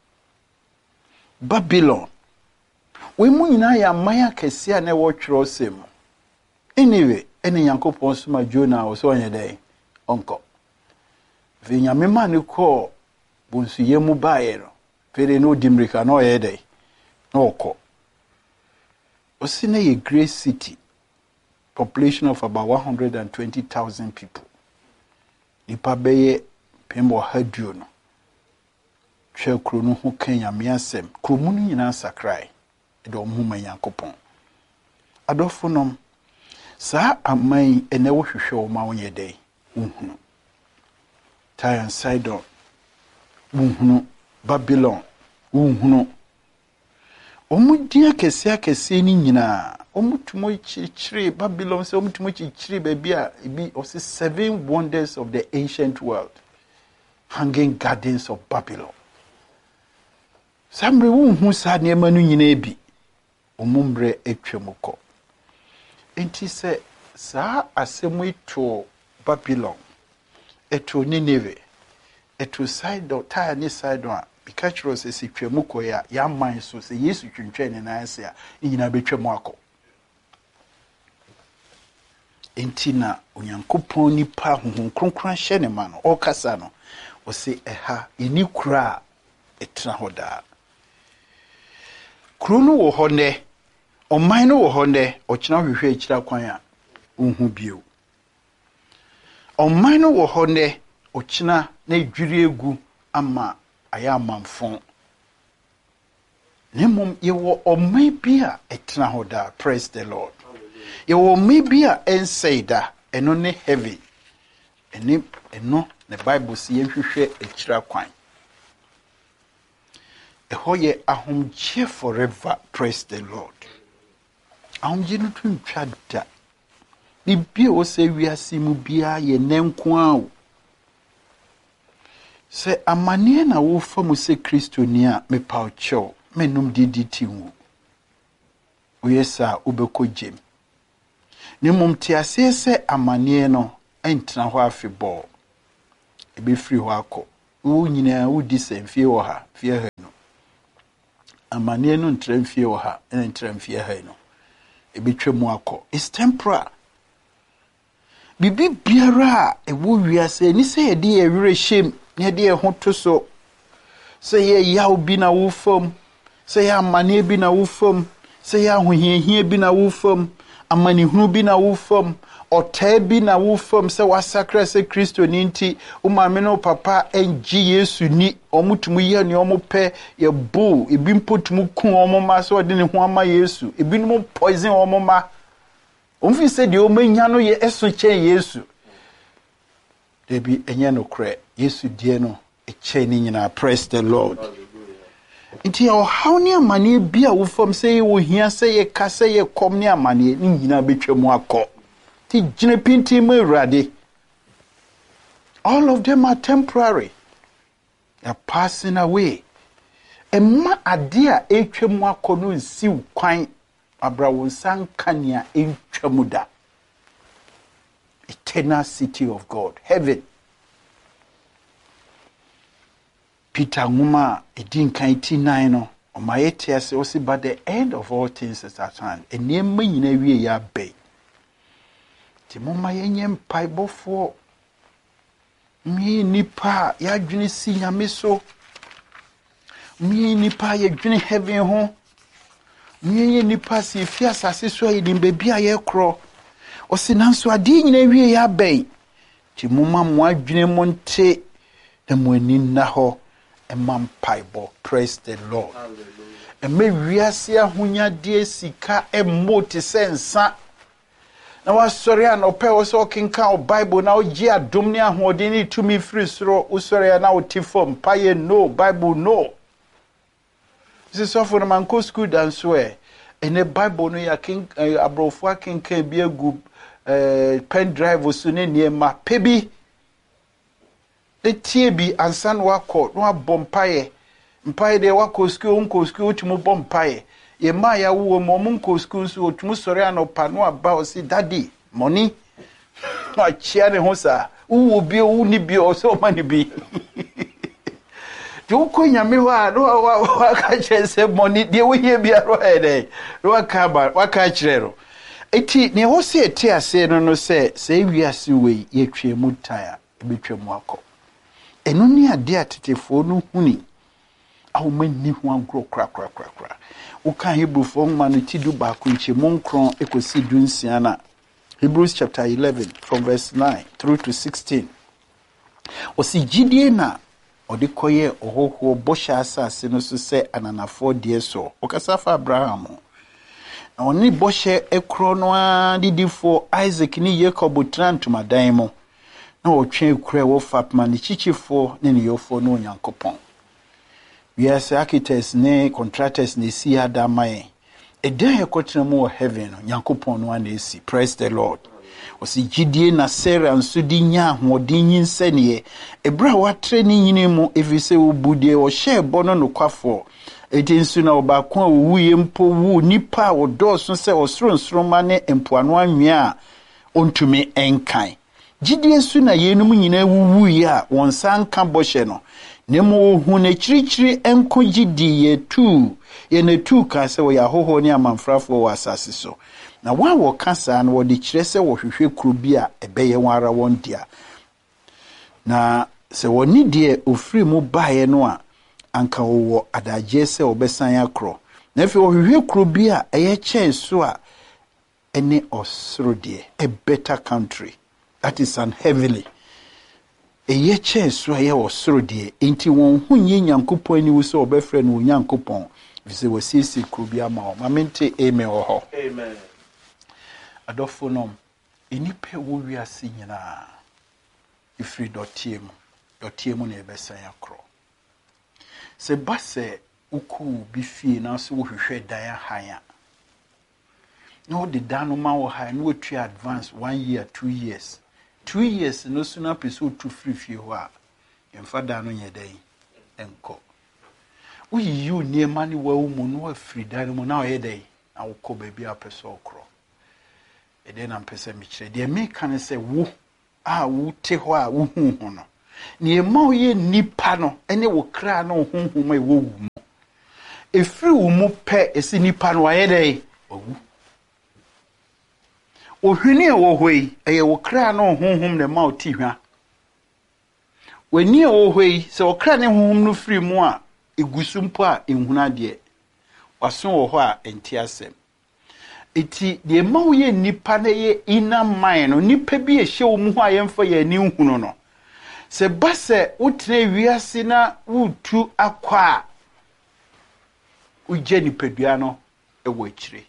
Babylon. We mu nyina ya aman akese a na wo twero sem. Anyway, ene Yankopon soma Jonah wo so onye dai onko. Ve nyame ma ne ko bonsu yemu bae no. Fere no dimrika no ye dai. No oko. Osine ye great city. Population of about 120,000 people. Nipa beye pembo haduo no. Hwe kro no ho Kenya miasem. Kro mu no nyina sakrai. Edo omhuma Yankopon. Adofonom sa amai ene wo hwehwe o ma wonye dai. Unhunu. Tyre and Sidon. Unhunu. Babylon. Unhunu. Omudia kese ni nyina omutumo chichiri Babylon se omutumo chichiri bebia ibi of the 7 wonders of the ancient world, hanging gardens of Babylon. Samre hu sa ne manu nyina ebi omumbre etwemukọ enti se sa asemu ito Babylon eto Nineveh eto Sidon Tyre ni Sidon Bikachiro se twemukọ ya man so se Yesu twentwe ne na ase a nyina betwemu akọ enti na Onyankopɔn nipa honhom kronkron hye ne ma no okasa no o se eha eni kura etra hoda krono wo hone oman no wo hone okina hwehwe akira kwan a unhu bio oman no wo hone okina na edwiri egu ama aya manfon nemom yewo oman bi a etra hoda. Praise the Lord. Yewo oman bi a ensaida eno ne heavy eno the Bible si yenhwehwe akira kwan ehoye ahomje forever. Praise the Lord. Ahomje no twintwa da bibie wo se wiase mu bia ye nenko a se amane na wo fa mu se Kristo ni a me paucho menum diditi wu uyesa ubeko jem ne mum te ase se amane no entena ho afebɔ ebe free ho akɔ wo nyina wo di semfie wo ha fie ha no amane no ntram fie wo ha ntram fie ha no ebe twam akɔ is temporary bibi biara ewo wiase ni se ye de ewere shem ne de ho to so se ye yaw bi na wo fam se ye amane bi na wo fam se ye ahohiahia bi na wo fam amane hunu bi na wo fam otai bi na wo fam se wasakra se Kristo ni nti o maame no papa enji Yesu ni omutumu ye ne omopɛ ye bo ebi mpotumu ku omoma se ode ne ho ama Yesu ebi no poison omoma omfi se de omanya no ye eso chen Yesu debi enye no kre Yesu die no eche ni nyina. Praise the Lord. Nti o hawni amane bia wo fam se ye wo hia se ye ka se ye kom ni amane ni nyina betwam akɔ ti gine pinti mu Awurade. All of them are temporary. They are passing away. Emma ade a etwam akɔ no nsiw kwan abra wo sankania entwamuda. Eternal city of God, heaven. Peter Nguma edin kan ti 9 no omayete ase osi but the end of all things is at hand. Enema nyina wie ya be. Ti moma yenye mpaibofo mi nipa ya dwene si nyame so. Mi nipa ya dwene heaven ho. Mi nipa si fi asase so yi dimbe bia ye kro. Osi nanso ade nyina wie ya be. Ti moma mo adwene mo nte na mo ani na ho. Emampaibo. Praise the Lord. Eme wiase ahonya de sika emoti sensa. Na wasori an ope wo so kinka o Bible na oji adom ne ahode ni tumi free soro usori na otifom paye no Bible no. This is for man ko school dan so ene Bible no ya king abrofo kinka bi agu pen drive so ne niema pebi the TB and San Wako, no bompaye. Mpaye de wako school, unko school to move bompaye. Ye maya wo momunko school so to musoriano pano about see daddy, money. No chiane hosa. Who be uni be or so money be. Joko nyamiwa, no waka say money, de we here be a roede. Roakaba, wakachero. Eti ne ho se te ase no say we are siwe ye twe mutaya, betwe mwako. Eno ni ade atetefo no huni awomani ho agro kra uka Hebrewfo ma no tidu ba ko nche monkron ekosi dunsia na Hebrews chapter 11 from verse 9 through to 16 osi gidie na ode koye ohoho bosha asase no so se ananafo de so okasa fa Abraham na oni boshe ekro no adidifo Isaac ni Jacob trantumadan mo na otwe kure wo fatma ni chichifo ne ne yofo no Nyankopɔn. We as architects ne contractors ne si adamae. Eden ekotena mu heaven no Nyankopɔn no ana esi. Praise the Lord. Osi gidie na Sarah nso di nya ahoɔden nyinse ne ebra watre ne nyine mu efise wo budie wo hye bono no kwafo. Eti nso na obakon awuye mpo wu nipa wo dɔɔso sɛ osronsroma ne empoano anwea ontumi enkan. Gidie su na yenum nyina wuwu ya wonsan ka bɔhye no nemo hu na chirichiri enko gidi ye ne tu ka se wo ya hoho ne amanfrafo wo asase so na wa wo kasa na wo de kire se wo hwehwe kuro bi a ebeye wara won dia na se woni de ofiri mu baaye no a anka wo adagye se obesan akro na fe wo hwehwe kuro bi a eye chen so a ene osoro de a better country. That is an heavily. A ye chen so ye was so dear. Inti won hunye Nyankopɔn ni wo so obefre no Nyankopɔn. Vise wo sisi krubia ma o. Mamente amen ho. Amen. Adofo nom. Enipe wo wiase nyina. Ifri dotie mu na ebesan akro. Se base uku bi fie na so wo hwehwe dan hanya. No the dano ma wo ha no we advance 1 year 2 years. 2 years no sooner episode to free fie ho a emfada no nyedai enko uyi yu niema ni wa mu no afiri dan mu na oyedai na wokɔ baabi a pɛ sɛ ɔkorɔ ɛdɛ na mpɛ sɛ mekyerɛ deɛ meka ne sɛ wo a wote hɔ a wohu ho no ne ɛma wo yɛ nipa no ɛne wo kra na wo honhom a ɛwɔ wo mu ɛfiri wo mu pɛ ɛsi nipa no wayɛ dɛ wawu ohwini a wɔ hɔ yi ɛyɛ wo kra na wo honhom na ɛma wo ti hwa w'ani a wɔ hɔ yi sɛ wo kra ne honhom no firi mu a ɛgu mpo a ɛnhunu adeɛ waso wɔ hɔ a ɛnte asɛm eti deɛ ma wo yɛ nipa na yɛ ina man no nipa bi ɛhyɛ wo mu hɔ a yɛmfa yɛ ani nhunu no sɛ ba sɛ wotena wiase na wotu akɔ a wogye nipadua no ɛwɔ akyire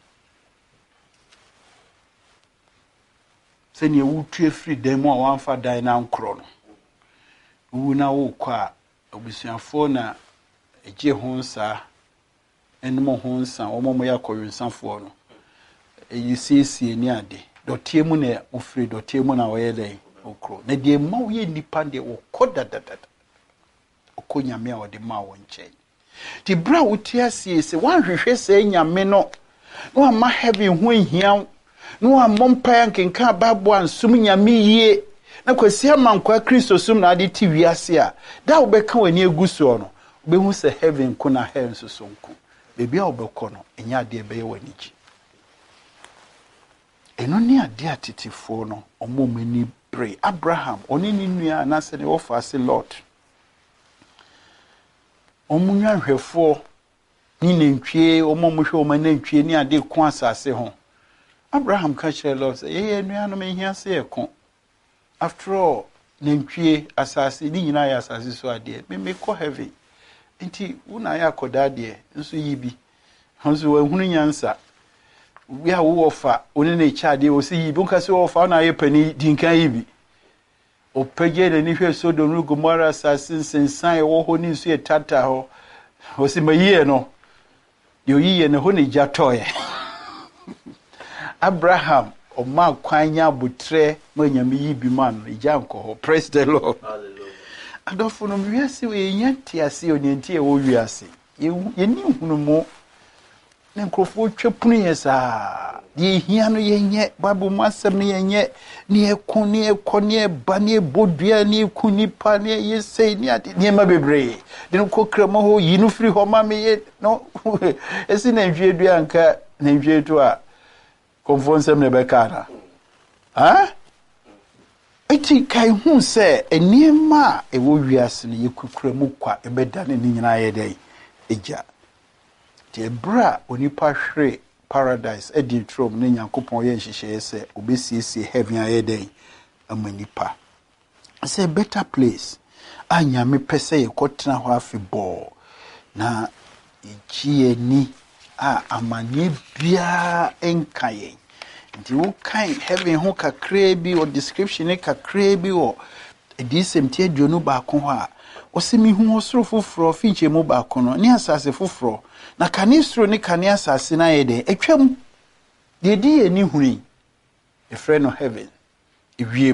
sɛnea wotu afiri dan mu a wamfa dan na nkorɔ no wowu na wokɔ a abusuafoɔ na ɛgye ho nsaa ɛnom ho nsa wɔn yɛ akɔwensafoɔ no ɛyi siesie ni ade dɔteɛ mu na wofiri dɔteɛ mu na wɔyɛ dɛn okorɔ na deɛ ma woyɛ nipa deɛ wɔkɔ dadadada ɔkɔ nyame a wɔde ma wɔn nkyɛn ti bra wote asie sɛ wanhwehwɛ sɛ nyame no na wama heaven ho nhia na wamɔ mpae nkenka Bible ansom nyame yie na kwasi amankwa Kristo som na ade ti wiase a da wobɛka wani egu so no wobɛhu sɛ heaven ko na hell nso so nko beebi a wobɛkɔ no ɛnya ade bɛyɛ wani gye ɛno ne ade atetefoɔ no ɔmo mani bre Abraham ɔne ne nua anase ne wɔfa ase Lot ɔmo nwanhwɛfoɔ ne nantwie ɔmo mo hwɛ ɔmo nantwie ne ade ko asase ho Abraham ka kyerɛ Lot sɛ yɛyɛ nuanom ehia sɛ ɛko after all nantwie asase ne nyinaa yɛ asase so adeɛ me kɔ heaven nti wona yɛ akɔda adeɛ nso yi bi nso wɔhunu nyansa we a wo ofa oni na ichade o si yi bunka se ofa na ye pani dinkan yi bi o pege de ni hwe Sodom no Gomora assassin sensan e wo ho ni nso e tata ho o si mayiye no yo yiye ne ho ni jatoye Abraham o ma kwanya butre ma nyame yi bi man ija nko ho praise the Lord hallelujah adofo no wiase we nyanti ase onyanti e wo wiase ye ni hunu mo ne nkrofo twapunu yɛ saa de hia no yenye Bible mu asɛm no yenye ne ekon ne ekɔ ne ba ne bodua ne ekunipa ne yesei ne ade ne ma bebre de no kokra ma ho yi no firi ho ma me ye no esi na nhwie dua anka na nhwie to a konfonsɛm ne bɛka na ha eti kai hu sɛ eniema ɛwɔ wiase ne yekukura mu kwa ɛbɛda ne nyina yɛ dɛ egya te bra onipa hwere paradise edi trom ne Nyankopɔn yɛ nhyehyɛ sɛ obesiesie heaven ayɛ dɛn ama nipa sɛ better place a nyame pɛ sɛ yɛkɔtena hɔ afebɔɔ na ekyie ni a amane bia enka yɛn nti wo kan heaven ho kakra bi o description ne kakra bi o edisem tie aduonu baako hɔ a osemi hu osoro foforo finche mu baako no ne asase foforo na kanisro ne kane asase na yɛ de atwam de di ani huni efrɛ no heaven ewiem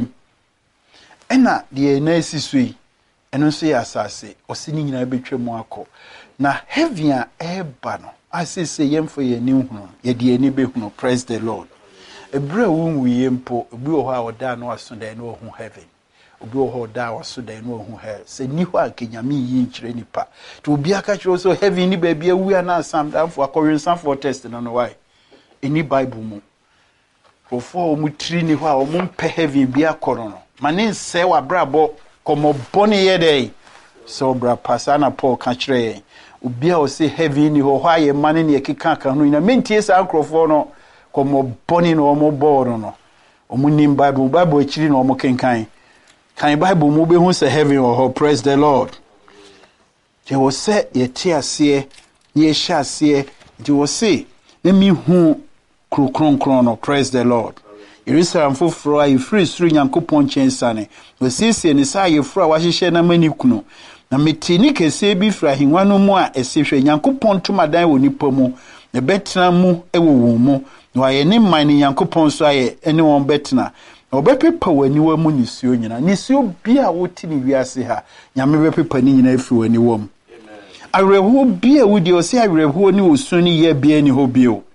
ɛna de na esisui ɛno nso yɛ asase osini nyina betwam akɔ na heaven a ɛba no asese yɛmfo yɛ ani hunu yɛ de ani behunu praise the Lord ebra wo nwiye mpo obi wɔ hɔ a ɔda no aso da no ho heaven obi wɔ hɔ da waso da no ho hell sɛ ni hɔ a kenyame yi nkyerɛ nipa to obi aka kyerɛ so heaven ni ba bia wu ana asam danfo akɔwensanfo test no no why any Bible mu profo mu tri ni hɔ a ɔmo mpɛ heaven bia kɔro no mane nsɛ wa brabɔ kɔmɔ bɔne yɛ dɛ so bra pasana Paul ka kyerɛ yɛn obi a ɔse heaven ni hɔ ayɛ mane ne yɛkeka ka no ina mentie saa nkrɔfo no kɔmɔ bɔne no ɔmo bɔɔro no ɔmo nim Bible akyiri no ɔmo kenkan kan Bible mu be hu se heaven or praise the Lord je wo se ye te ase ye hya ase je wo se na mi hu krokronkron no praise the Lord Jerusalem foforo a free suru Nyankopɔn kyensane wo siesie ne sa ye foro a wahyehyɛ na mani kuno na metini kese bi fra hinwa no mu a esehwe Nyankopɔn tomadan wo nipa mu na betena mu ewo wo mu na aye ne man ne Nyankopɔn so aye ene won betena obepepa wani wa mu nisuo nyina nisuo bia woti ni wiase ha nyame bepepa ni nyina afi wani wom awerɛho bia wudi o se awerɛho ni osu ni ye bia ni ho bio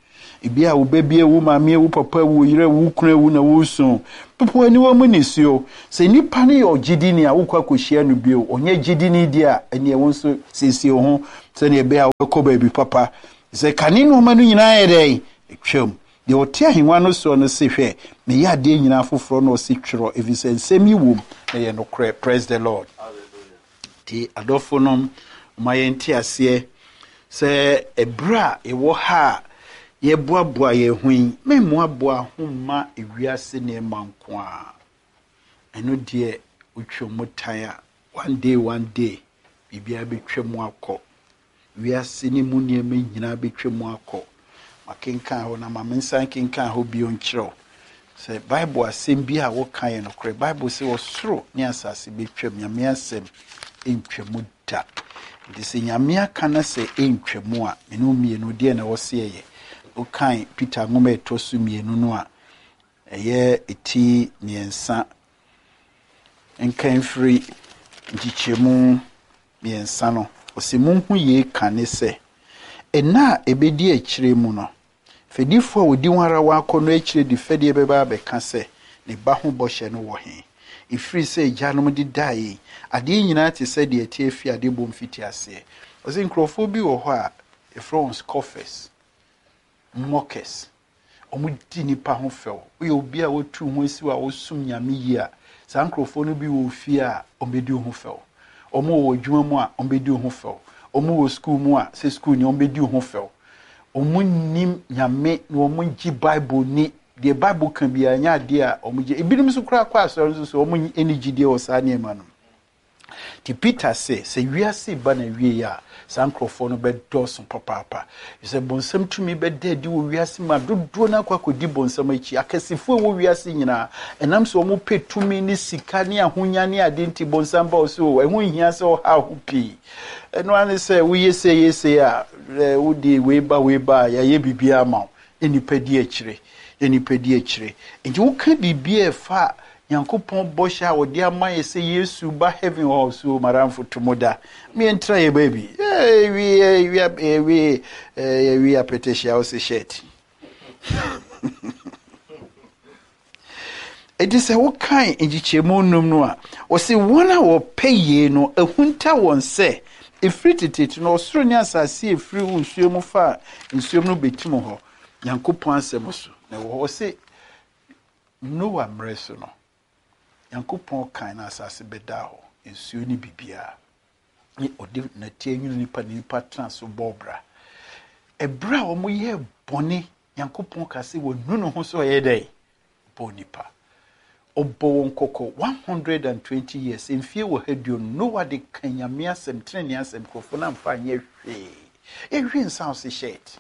ibia wo bebie wo maame wo papa wo yire wo kura wo na wo so popo ani wo mu nisio se nipa ne yo gidini a wo kwa kohia no bio onye gidini dia ene wo so sesio ho se ne be a wo ko ba bi papa se kane no ma no nyina ye dai twam de ote ahenwa no so no se hwe me ya de nyina foforo no se twero evisensem yi wom na ye no kra praise the Lord. Hallelujah. Ti adofonom ma ye nti ase se ebra ewo ha ye boaboa ye hwin me moaboa homma ewiase ne manko a eno de utwom tan a one day bibia betwam akọ wiase ne mu ne me nyina betwam akọ makenkan ho na mamensan kenkan ho bio nkyerɛw se bible asɛm bi a wo kan no kore bible se osoro ne asase betwam nyame asɛm entwam da de se nyame aka na se entwam a menu mienu de na wo se ye o kan Peter ngoma etosu mienu no a eye eti miensa enkan free ntichemu miensa no osimu hu ye kane se ena ebedi akire mu no fedifo odi wara wa kono akire di fedie beba abeka se ne ba ho bohye no wo he ifiri se janom di dai ade nyina te se de ati afi ade bom fiti ase osi nkrofo bi wo ho a France coffers mockers omudi nipa ho fel we obi a wotu ho asi wa wosum nyame yi a sa nkrofo no bi wo fi a ombedi ho fel omo wo dwuma mu a ombedi ho fel omo wo school mu a se school ni ombedi ho fel omo nim nyame no omo gi bible ni the bible kan bi anya de a omo gi ebinim so kura kwa so so omo energy de o sa ne ma no ti Peter se wiase ba na wie ya sankrofo no be doson papa se bonsam tumi be dedi wo wiase ma dodo na kwakodi bonsam achi akasifo wo wiase nyina enam so mo petumi ni sika ni ahonya ni adenti bonsam ba so ehun hia se o ha hopi eno ane se wo yese a wo di we ba ya ye bibia ma enipadi akire enti wo ka bibia fa Yankopon bosha odi amaye se Yesu ba heaven also maramfo tomoda me entra ye baby we apetesha o se shirt it is a wo kan enjichemu num no a o se wona wo peye no ehunta won se efritititi no osoro ni asase efri unsuemu fa nsuemu no betimo ho Yankopon asem so na wo se no amreso no Yankopon kan na asase beda ho ensuo ni bibia ni odi na tie nwunu nipa transo bobra ebra omo ye bone Yankopon ka se wo nunu ho so ye dai bonipa obo wonkoko 120 years enfie wo hadio no wade kan nyame asem trene asem krofo na mfa nye hwe nsa se shirt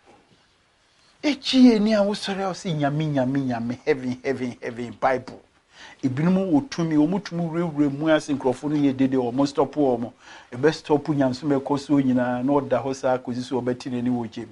echi eni a wo sore o se nyame heaven bible Ibinum wotumi omutumu rewre mu ase nkrofo no ye dede o mo stop o mo e be stop nyanso me koso nyina na oda ho sa akozi so obeti nani wo jem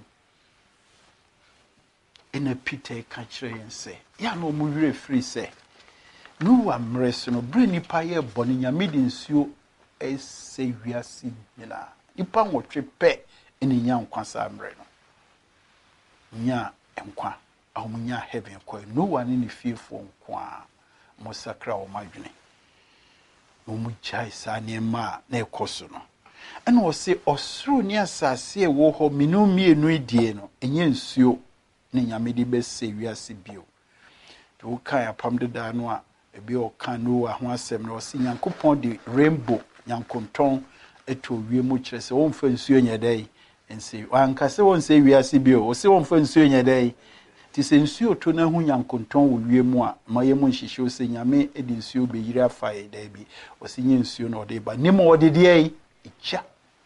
ena Peter ka kire yense ya no mu wire free se no wa mreso no bre nipa ye boni nyame de nsuo ese wiase nyina nipa nwotwe pe eni nya nkwasa mre no nya enkwa amunya heaven kwa no one ni fearful nkwa mosakra o madwene no mu chai sa niema na ekoso no ena o se osoro ni asase e wo ho minu mienu idie no enye nsuo ne nyame di bese wiase bio to kan apam de da no a ebi o kan no a ho asem no o se Yankopon de rainbow Yankonton eto wie mu kire se won fa nsuo nya dai ense anka se won se wiase bio o se won fa nsuo nya dai ti se nsuo to na hu Yankonton wo wie mu a maye mu nhihye o se nyame edi nsuo be yiri afa e da bi o se nye nsuo no de ba nemo o de de echa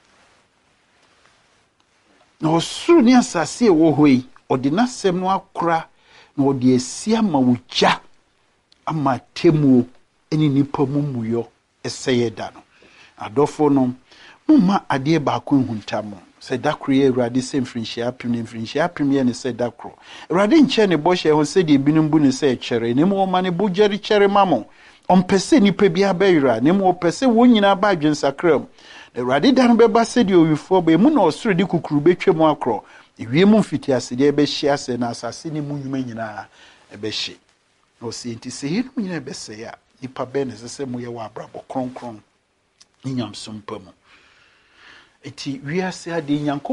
no suru ni asase wo hoi o de nasem no akora na o de esia ma wuja ama temu eni nipa mumuyo eseye da no adofo no mumma ade ba ko huntam se dakro ye Awurade se mfrinhia apim ye ne se dakro Awurade nche ne bohye ho se de binum bu ne se kere ne mo ma ne bojeri kere mamo ompese nipa bia bayira ne mo pese wo nyina ba adwensakram Awurade dan beba se de owifo ba mu na osoro de kukuru betwem akro Ewie mu mfitiase de be hye ase na asase ni mu nnwuma nyina be hye. O si nti se yinu nyina be se ya nipa be ne sese mu ye wa abrabo kronkron nyamsom pa mu. Eti wiase ade nyanko